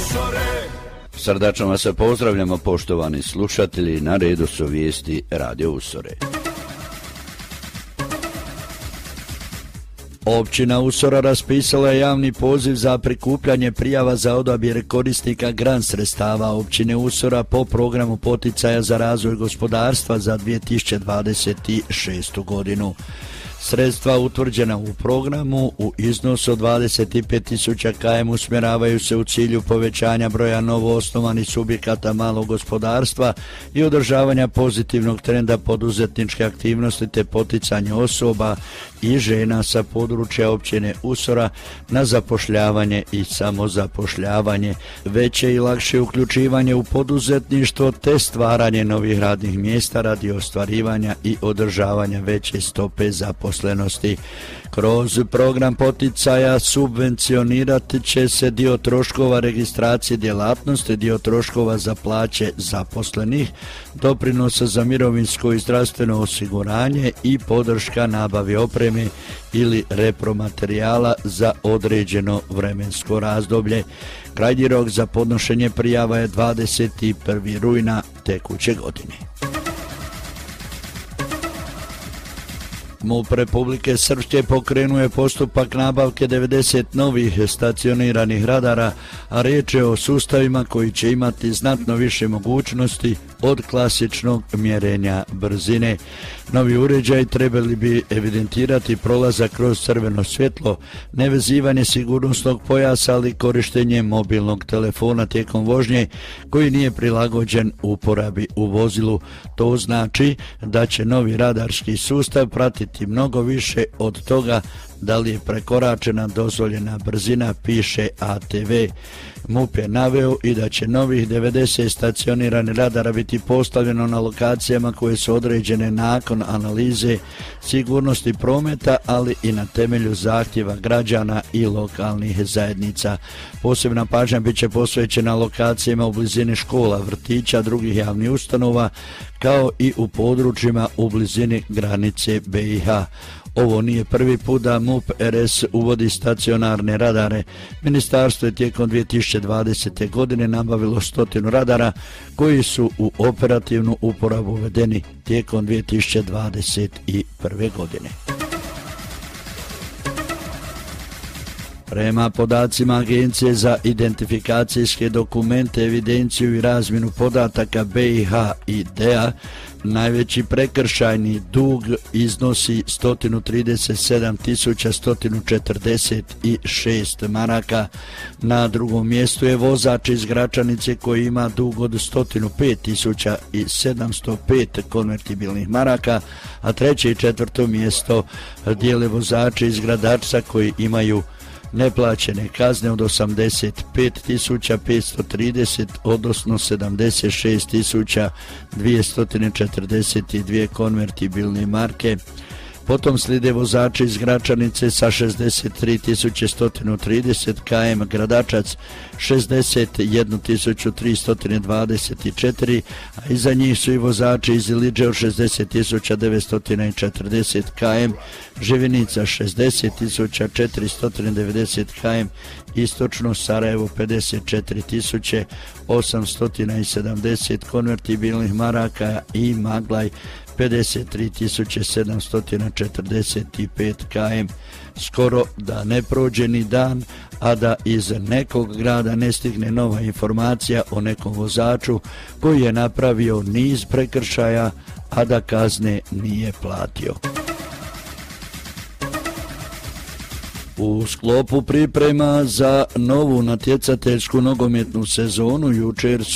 Srdačno vas pozdravljamo, poštovani slušatelji, na redu su vijesti Radio Usore. Općina Usora raspisala je javni poziv za prikupljanje prijava za odabir korisnika grant sredstava općine Usora po programu poticaja za razvoj gospodarstva za 2026. godinu. Sredstva utvrđena u programu u iznosu od 25.000 km usmjeravaju se u cilju povećanja broja novoosnovanih subjekata malog gospodarstva i održavanja pozitivnog trenda poduzetničke aktivnosti te poticanje osoba i žena sa područja općine Usora na zapošljavanje i samozapošljavanje, veće i lakše uključivanje u poduzetništvo te stvaranje novih radnih mjesta radi ostvarivanja i održavanja veće stope zaposlenosti. Kroz program poticaja subvencionirati će se dio troškova registracije djelatnosti, dio troškova za plaće zaposlenih, doprinosa za mirovinsko i zdravstveno osiguranje i podrška nabavi opreme ili repromaterijala za određeno vremensko razdoblje. Krajnji rok za podnošenje prijava je 21. rujna tekuće godine. MUP Republike Srpske pokrenuje postupak nabavke 90 novih stacioniranih radara, a riječ je o sustavima koji će imati znatno više mogućnosti od klasičnog mjerenja brzine. Novi uređaj trebali bi evidentirati prolazak kroz crveno svjetlo, nevezivanje sigurnosnog pojasa, ali korištenje mobilnog telefona tijekom vožnje koji nije prilagođen uporabi u vozilu. To znači da će novi radarski sustav pratiti mnogo više od toga da li je prekoračena dozvoljena brzina, piše ATV. MUP je naveo i da će novih 90 stacioniranih radara biti postavljeno na lokacijama koje su određene nakon analize sigurnosti prometa, ali i na temelju zahtjeva građana i lokalnih zajednica. Posebna pažnja bit će posvećena lokacijama u blizini škola, vrtića, drugih javnih ustanova, kao i u područjima u blizini granice BiH. Ovo nije prvi put da MUP RS uvodi stacionarne radare. Ministarstvo je tijekom 2020. godine nabavilo 100 radara koji su u operativnu uporabu uvedeni tijekom 2021. godine. Prema podacima Agencije za identifikacijske dokumente, evidenciju i razmjenu podataka BiH i DEA, najveći prekršajni dug iznosi 137.146 maraka. Na drugom mjestu je vozač iz Gračanice koji ima dug od 105.705 konvertibilnih maraka, a treće i četvrto mjesto dijele vozači iz Gradačca koji imaju neplaćene kazne od 85.530, odnosno 76.242 konvertibilne marke. Potom slijede vozači iz Gračanice sa 63.130 km, Gradačac 61.324, a iza njih su i vozači iz Iliđe od 60.940 km, Živinica 60.490 km, Istočno Sarajevo 54.870 konvertibilnih maraka i Maglaj 53.745 km. Skoro da ne prođe ni dan, a da iz nekog grada ne stigne nova informacija o nekom vozaču koji je napravio niz prekršaja, a da kazne nije platio. U sklopu priprema za novu natjecateljsku nogometnu sezonu jučer